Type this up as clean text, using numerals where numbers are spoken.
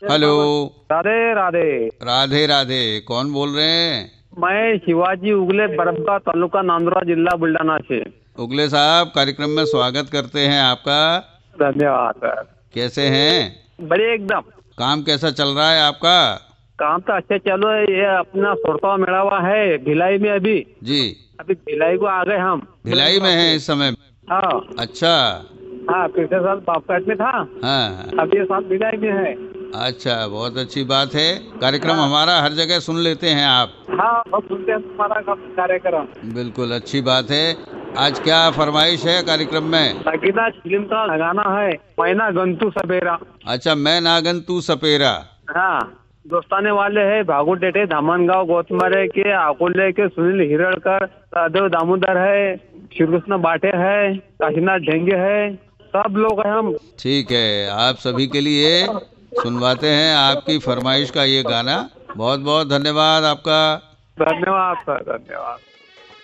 Hello. Radhe Radhe. Radhe Radhe. कौन बोल रहे हैं? मैं शिवाजी उगले बरबका तालुका नांदुरा जिला बुलढाणा से। उगले साहब, कार्यक्रम में स्वागत करते हैं आपका। धन्यवाद सर। कैसे हैं? बढ़िया एकदम। काम कैसा चल रहा है आपका? काम तो अच्छे चलो है। ये अपना सोरता मेला हुआ है भिलाई में अभी। जी। अभी भिलाई को आ गए हम। भिलाई में है इस समय? हाँ अच्छा। हाँ, पिछले साल पापकाट में था। हाँ। अब ये साल भिलाई में है। अच्छा, बहुत अच्छी बात है। कार्यक्रम हाँ हमारा हर जगह सुन लेते हैं आप? हाँ, बहुत सुनते हैं तुम्हारा कार्यक्रम। बिल्कुल, अच्छी बात है। आज क्या फरमाइश है कार्यक्रम में? संगीता फिल्म का गाना है मैना गंतु सवेरा। अच्छा, मैं नागन तू सपेरा। हाँ, दोस्ताने वाले हैं भागु डेटे धामनगांव गोतमरे के आकुले के सुनील हिरड़कर राधव दामोदर है, श्री कृष्ण बाटे है, काशीनाथ ढेंगे है, सब लोग हैं हम। ठीक है, आप सभी के लिए सुनवाते हैं आपकी फरमाइश का ये गाना। बहुत बहुत धन्यवाद आपका। धन्यवाद सर, धन्यवाद।